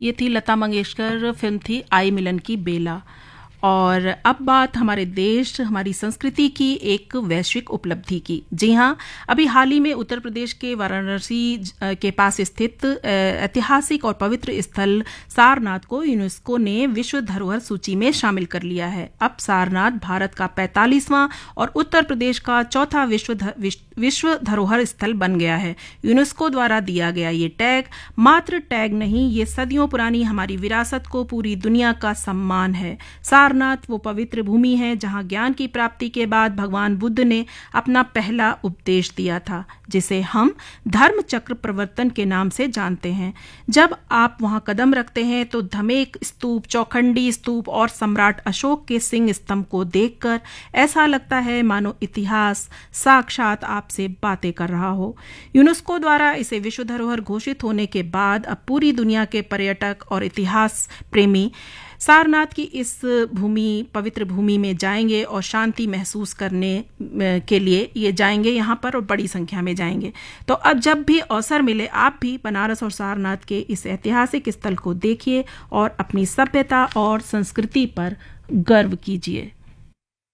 ये थी लता मंगेशकर, फिल्म थी आई मिलन की बेला। और अब बात हमारे देश, हमारी संस्कृति की एक वैश्विक उपलब्धि की। जी हाँ, अभी हाल ही में उत्तर प्रदेश के वाराणसी के पास स्थित ऐतिहासिक और पवित्र स्थल सारनाथ को यूनेस्को ने विश्व धरोहर सूची में शामिल कर लिया है। अब सारनाथ भारत का 45वां और उत्तर प्रदेश का चौथा विश्व धरोहर स्थल बन गया है। यूनेस्को द्वारा दिया गया ये टैग मात्र टैग नहीं, ये सदियों पुरानी हमारी विरासत को पूरी दुनिया का सम्मान है। सारनाथ वो पवित्र भूमि है जहां ज्ञान की प्राप्ति के बाद भगवान बुद्ध ने अपना पहला उपदेश दिया था, जिसे हम धर्म चक्र प्रवर्तन के नाम से जानते हैं। जब आप वहां कदम रखते हैं तो धमेक स्तूप, चौखंडी स्तूप और सम्राट अशोक के सिंह स्तंभ को देखकर ऐसा लगता है मानो इतिहास साक्षात आपसे बातें कर रहा हो। यूनेस्को द्वारा इसे विश्व धरोहर घोषित होने के बाद अब पूरी दुनिया के पर्यटक और इतिहास प्रेमी सारनाथ की इस पवित्र भूमि में जाएंगे और शांति महसूस करने के लिए ये जाएंगे यहाँ पर, और बड़ी संख्या में जाएंगे। तो अब जब भी अवसर मिले आप भी बनारस और सारनाथ के इस ऐतिहासिक स्थल को देखिए और अपनी सभ्यता और संस्कृति पर गर्व कीजिए।